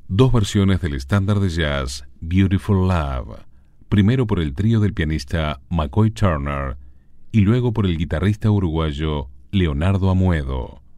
Dos versiones del estándar de jazz Beautiful Love, primero por el trío del pianista McCoy Turner y luego por el guitarrista uruguayo Leonardo Amuedo.